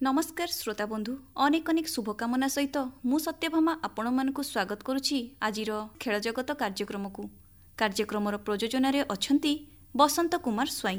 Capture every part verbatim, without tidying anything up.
नमस्कार श्रोता बंधु अनेक अनेक शुभकामना सहित मु सत्यभामा आपण मानकु स्वागत करुछि आजिर खेल जगत कार्यक्रम को कार्यक्रमर प्रयोजन अछंती बसंत कुमार स्वाई।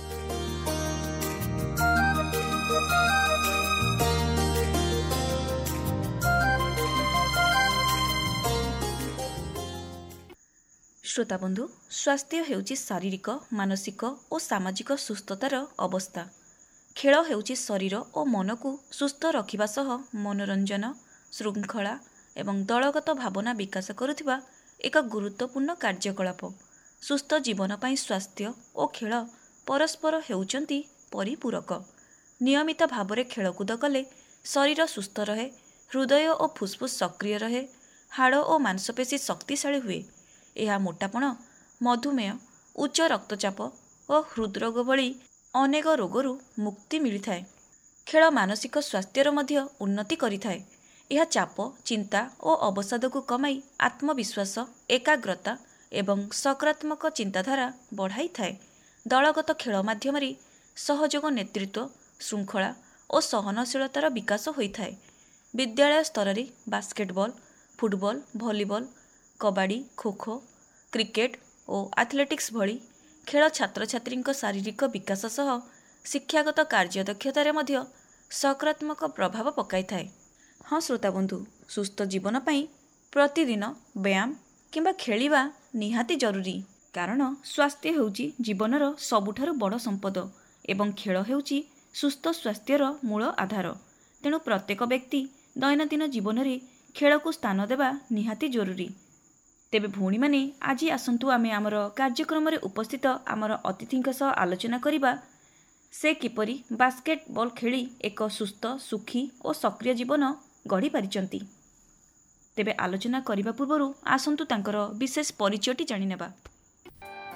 श्रोता बंधु स्वास्थ्य हेउछि शारीरिक मानसिक और सामाजिक सुस्थतार अवस्था। खेल हेउछि शरीर और मन को सुस्थ रखिबा सह मनोरंजन श्रृंखला एवं दलगत भावना विकास करुथिबा एक गुरुत्वपूर्ण कार्यकलाप। सुस्थ जीवन पाई स्वास्थ्य और खेल परस्पर हेउचंती परिपूरक। नियमित भावरे खेलकूद कले शरीर सुस्थ रहे, हृदय और फुसफुस सक्रिय रहे, हाड़ और मांसपेशी शक्तिशाली हुए। यह मोटापण, मधुमेह, उच्च रक्तचाप और हृदरोग भली अनेक रोगरू मुक्ति मिलिथाए। खेल मानसिक स्वास्थ्यर मध्य उन्नति करिथाए। यह चाप, चिंता और अवसाद को कमाई आत्मविश्वास, एकाग्रता एवं सकारात्मक चिंताधारा बढ़ाई थाए। दलगत खेल माध्यम सहयोग, नेतृत्व, श्रृंखला और सहनशीलतार विकास होइथाए। विद्यालय स्तर में बास्केटबॉल, फुटबॉल, भलीबॉल, कबाड़ी, खोखो, क्रिकेट और एथलेटिक्स भली खेल छात्र छात्री शारीरिक विकास सह शिक्षागत कार्यदक्षतार मध्य सकारात्मक प्रभाव पकाई थाए। हाँ श्रोता बंधु, सुस्थ जीवन पाई प्रतिदिन व्यायाम किंबा खेलिबा निहाती जरूरी। कारण स्वास्थ्य हेउची जीवनर सबुठारु बड़ संपद एवं खेल हेउची सुस्थ स्वास्थ्यर मूल आधार। तेणु प्रत्येक व्यक्ति दैनंदिन जीवन में खेल को स्थान देवा निहाती जरूरी। तेबे भौणी माने आज आसंतु आमे आमर कार्यक्रम रे उपस्थित आमर अतिथिंक सह आलोचना करिबा से किपरि बास्केटबॉल खेली एक सुस्थ, सुखी और सक्रिय जीवन गढ़ी पारिचंती। तेबे आलोचना करिबा पूर्वरु आसंतु तांकर विशेष परिचयटी जानि नेबा।